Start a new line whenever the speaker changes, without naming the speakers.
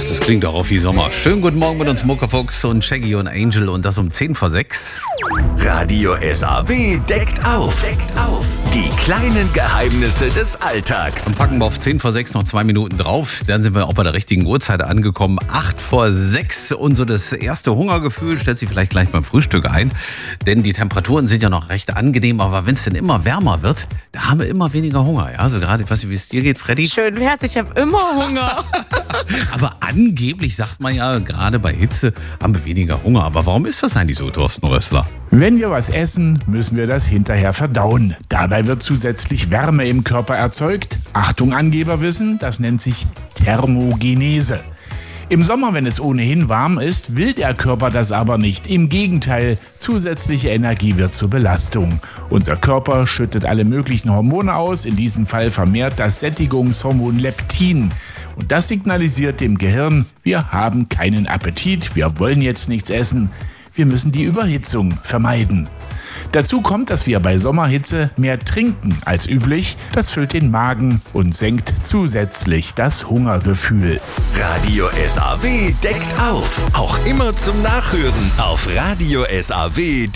Das klingt auch auf wie Sommer. Schönen guten Morgen mit uns Muckefuchs und Shaggy und Angel und das um 10:06.
Radio SAW deckt auf. Die kleinen Geheimnisse des Alltags.
Dann packen wir auf 10:06 noch 2 Minuten drauf. Dann sind wir auch bei der richtigen Uhrzeit angekommen. 5:08 und so das erste Hungergefühl stellt sich vielleicht gleich beim Frühstück ein. Denn die Temperaturen sind ja noch recht angenehm. Aber wenn es denn immer wärmer wird, da haben wir immer weniger Hunger. Ja, also gerade, ich weiß nicht, wie es dir geht, Freddy.
Schön wär's, ich habe immer Hunger.
Aber angeblich sagt man ja, gerade bei Hitze haben wir weniger Hunger. Aber warum ist das eigentlich so, Thorsten Rössler?
Wenn wir was essen, müssen wir das hinterher verdauen. Dabei wird zusätzlich Wärme im Körper erzeugt. Achtung, Angeberwissen, das nennt sich Thermogenese. Im Sommer, wenn es ohnehin warm ist, will der Körper das aber nicht. Im Gegenteil, zusätzliche Energie wird zur Belastung. Unser Körper schüttet alle möglichen Hormone aus, in diesem Fall vermehrt das Sättigungshormon Leptin. Und das signalisiert dem Gehirn, wir haben keinen Appetit, wir wollen jetzt nichts essen. Wir müssen die Überhitzung vermeiden. Dazu kommt, dass wir bei Sommerhitze mehr trinken als üblich. Das füllt den Magen und senkt zusätzlich das Hungergefühl.
Radio SAW deckt auf. Auch immer zum Nachhören auf radiosaw.de.